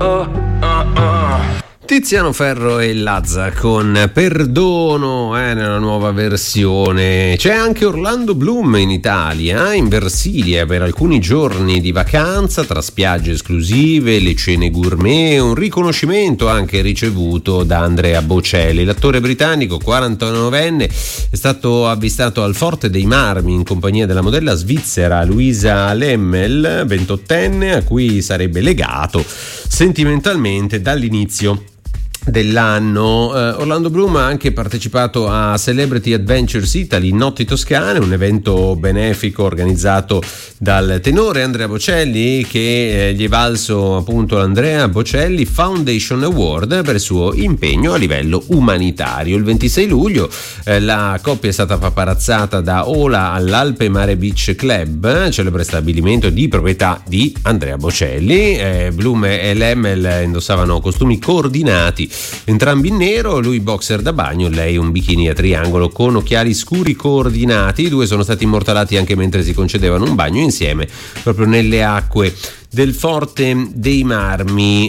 Tiziano Ferro e Lazza con Perdono nella nuova versione. C'è anche Orlando Bloom in Italia, in Versilia, per alcuni giorni di vacanza tra spiagge esclusive, le cene gourmet, un riconoscimento anche ricevuto da Andrea Bocelli. L'attore britannico 49enne è stato avvistato al Forte dei Marmi in compagnia della modella svizzera Luisa Lemmel, 28enne, a cui sarebbe legato sentimentalmente dall'inizio dell'anno. Orlando Bloom ha anche partecipato a Celebrity Adventures Italy Notti Toscane, un evento benefico organizzato dal tenore Andrea Bocelli, che gli è valso appunto l'Andrea Bocelli Foundation Award per il suo impegno a livello umanitario. Il 26 luglio la coppia è stata paparazzata da Ola all'Alpe Mare Beach Club, celebre stabilimento di proprietà di Andrea Bocelli. Bloom e Lemmel indossavano costumi coordinati, entrambi in nero, lui boxer da bagno, lei un bikini a triangolo con occhiali scuri coordinati. I due sono stati immortalati anche mentre si concedevano un bagno insieme proprio nelle acque del Forte dei Marmi.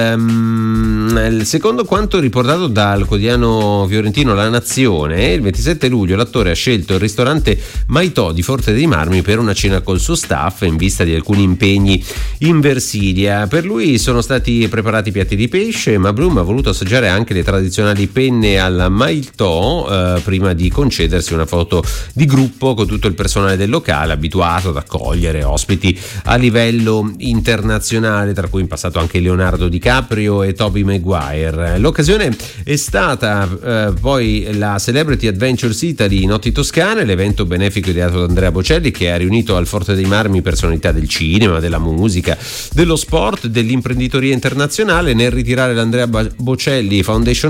Secondo quanto riportato dal quotidiano fiorentino La Nazione, il 27 luglio l'attore ha scelto il ristorante Maitò di Forte dei Marmi per una cena col suo staff in vista di alcuni impegni in Versilia. Per lui sono stati preparati piatti di pesce, ma Bloom ha voluto assaggiare anche le tradizionali penne alla Maitò prima di concedersi una foto di gruppo con tutto il personale del locale, abituato ad accogliere ospiti a livello internazionale, tra cui in passato anche Leonardo DiCaprio e Tobey Maguire. L'occasione è stata poi la Celebrity Adventures Italy Notti Toscane, l'evento benefico ideato da Andrea Bocelli, che ha riunito al Forte dei Marmi personalità del cinema, della musica, dello sport, dell'imprenditoria internazionale. Nel ritirare l'Andrea Bocelli Foundation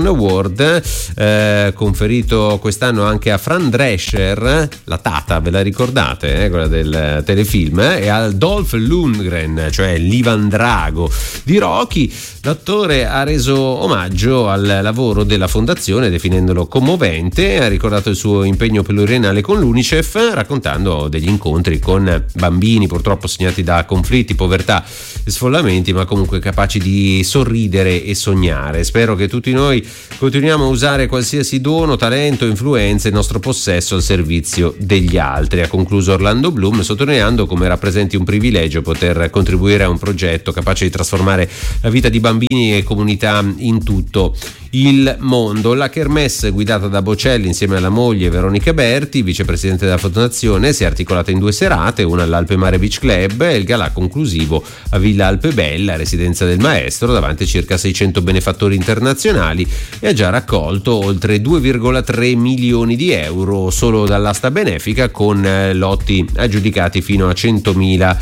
Award, conferito quest'anno anche a Fran Drescher, la Tata, ve la ricordate, quella del telefilm, e al Dolph Lundgren, cioè l'Ivan Drago di Rocky, l'attore ha reso omaggio al lavoro della fondazione definendolo commovente, ha ricordato il suo impegno pluriennale con l'UNICEF, raccontando degli incontri con bambini purtroppo segnati da conflitti, povertà e sfollamenti, ma comunque capaci di sorridere e sognare. Spero che tutti noi continuiamo a usare qualsiasi dono, talento, influenza in nostro possesso al servizio degli altri, ha concluso Orlando Bloom, sottolineando come rappresenti un privilegio poter contribuire a un progetto capace di trasformare la vita di bambini e comunità in tutto il mondo. La kermesse guidata da Bocelli insieme alla moglie Veronica Berti, vicepresidente della fondazione, si è articolata in 2 serate, una all'Alpe Mare Beach Club e il galà conclusivo a Villa Alpe Bella, residenza del maestro, davanti a circa 600 benefattori internazionali, e ha già raccolto oltre 2,3 milioni di euro solo dall'asta benefica, con lotti aggiudicati fino a 100.000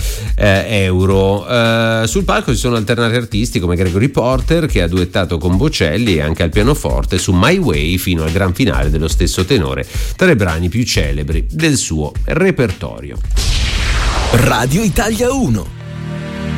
euro. Sul palco ci sono alternati artisti come Gregory Porter, che ha duettato con Bocelli anche al pianoforte su My Way fino al gran finale dello stesso tenore, tra i brani più celebri del suo repertorio. Radio Italia 1.